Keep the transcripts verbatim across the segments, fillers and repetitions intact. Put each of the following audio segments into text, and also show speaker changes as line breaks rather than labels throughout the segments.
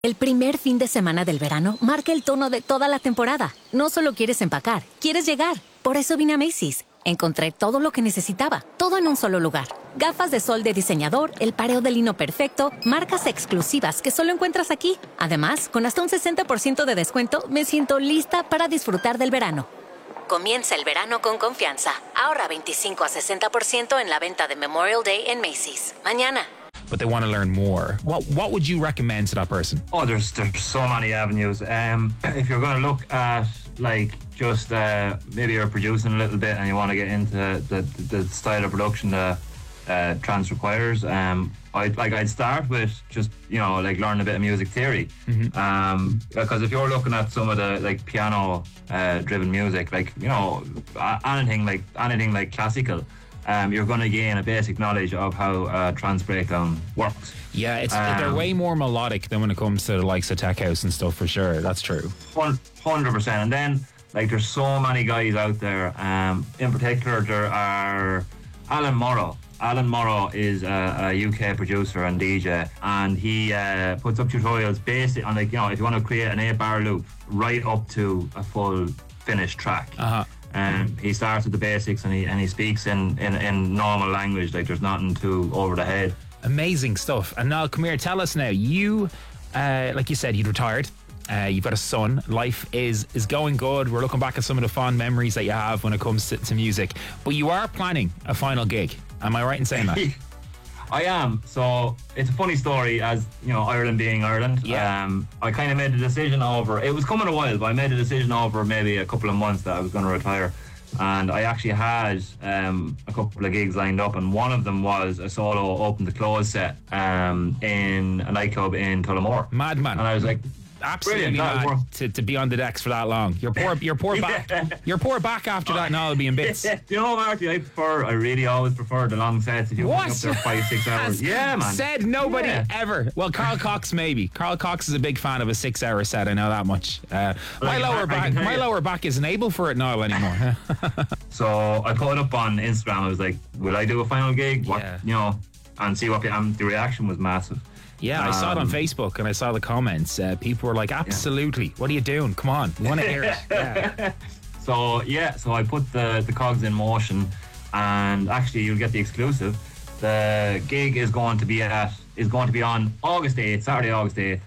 El primer fin de semana del verano marca el tono de toda la temporada. No solo quieres empacar, quieres llegar. Por eso vine a Macy's. Encontré todo lo que necesitaba, todo en un solo lugar. Gafas de sol de diseñador, el pareo de lino perfecto, marcas exclusivas que solo encuentras aquí. Además, con hasta un sesenta por ciento de descuento, me siento lista para disfrutar del verano. Comienza el verano con confianza. Ahorra veinticinco a sesenta por ciento en la venta de Memorial Day en Macy's. Mañana.
But they want to learn more. What what would you recommend to that person?
Oh, there's there's so many avenues. Um, if you're going to look at like just uh, maybe you're producing a little bit and you want to get into the, the, the style of production that uh, trance requires, um, I'd like I'd start with just you know like learn a bit of music theory. Mm-hmm. Um, because if you're looking at some of the like piano uh, driven music, like you know anything like anything like classical. Um, you're going to gain a basic knowledge of how uh, trance breakdown works.
Yeah, it's
um,
they're way more melodic than when it comes to the likes of tech house and stuff, for sure. That's true.
one hundred percent. And then, like, there's so many guys out there. Um, in particular, there are Alan Morrow. Alan Morrow is a, a U K producer and D J, and he uh, puts up tutorials based on, like, you know, if you want to create an eight-bar loop right up to a full finished track.
Uh-huh.
Um, he starts with the basics and he and he speaks in, in, in normal language, like there's nothing too over the head.
Amazing stuff. And now, come here, tell us now. You, uh, like you said, you'd retired. Uh, you've got a son. Life is is going good. We're looking back at some of the fond memories that you have when it comes to, to music. But you are planning a final gig. Am I right in saying that?
I am. So it's a funny story, as you know, Ireland being Ireland.
Yeah.
Um, I kind of made the decision over. It was coming a while, but I made the decision over maybe a couple of months that I was going to retire. And I actually had um, a couple of gigs lined up, and one of them was a solo open to close set um, in a nightclub in Tullamore.
Madman.
And I was like,
absolutely mad to, to be on the decks for that long. Your poor, your poor back, yeah. your poor back after that, and all will be in bits.
You know, Marty, I prefer. I really always prefer the long sets. If you
what?
up there five, six hours, yeah, man.
Said nobody
yeah.
ever. Well, Carl Cox maybe. Carl Cox is a big fan of a six-hour set. I know that much. Uh, my
like,
lower
I,
back,
I
my lower back isn't able for it now anymore.
So I put it up on Instagram. I was like, "Will I do a final gig? What,
yeah.
you know?" And see what. And the reaction was massive.
Yeah, I um, saw it on Facebook and I saw the comments. Uh, people were like, absolutely, yeah. What are you doing? Come on, we want to hear it. Yeah.
So, yeah, so I put the, the cogs in motion, and actually you'll get the exclusive. The gig is going to be at is going to be on August eighth, Saturday, August eighth,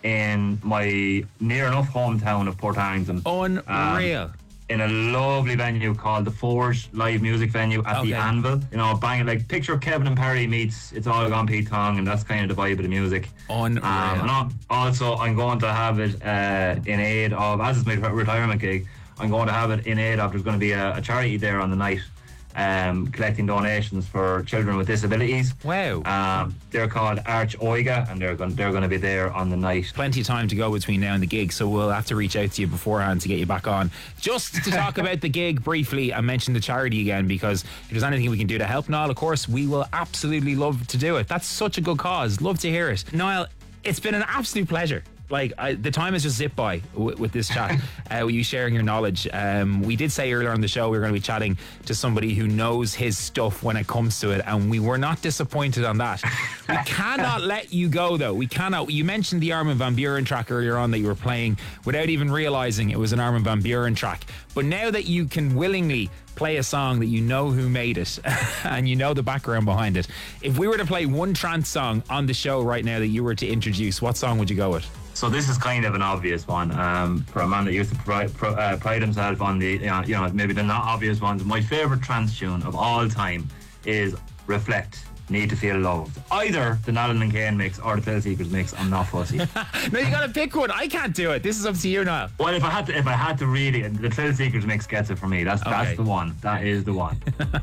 in my near enough hometown of Portarlington.
Unreal.
Um, in a lovely venue called the Forge Live Music Venue at
okay.
the Anvil. You know, bang it, like picture Kevin and Perry meets It's All Gone Pete Tong, and that's kind of the vibe of the music.
Unreal.
Um, and also, I'm going to have it uh, in aid of, as it's my retirement gig, I'm going to have it in aid of, there's going to be a, a charity there on the night. Um, collecting donations for children with disabilities.
Wow.
Um, they're called Arch Oiga, and they're going they're going to be there on the night.
Plenty of time to go between now and the gig, so we'll have to reach out to you beforehand to get you back on. Just to talk about the gig briefly and mention the charity again, because if there's anything we can do to help Niall, of course, we will absolutely love to do it. That's such a good cause. Love to hear it. Niall, it's been an absolute pleasure. Like, I, the time has just zipped by w- with this chat, uh, with you sharing your knowledge. Um, we did say earlier on the show we were going to be chatting to somebody who knows his stuff when it comes to it, and we were not disappointed on that. We cannot let you go, though. We cannot. You mentioned the Armin van Buuren track earlier on that you were playing without even realising it was an Armin van Buuren track. But now that you can willingly play a song that you know who made it and you know the background behind it, if we were to play one trance song on the show right now that you were to introduce, what song would you go with?
So this is kind of an obvious one um, for a man that used to pride, uh, pride himself on the, you know, you know, maybe the not obvious ones. My favourite trance tune of all time is Reflect, Need to Feel Loved. Either the Nolan and Kane mix or the Thrill Seekers mix. I'm not fussy.
No, you gotta pick one. I can't do it. This is up to you now.
Well, if I had to, if I had to really, the Thrill Seekers mix gets it for me. That's okay. That's the one. That is the one.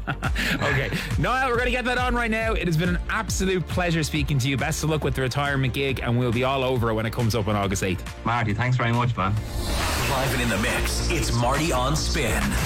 Okay, Niall, we're gonna get that on right now. It has been an absolute pleasure speaking to you. Best of luck with the retirement gig, and we'll be all over it when it comes up on August eighth.
Marty, thanks very much, man.
Live and in the mix. It's Marty on Spin.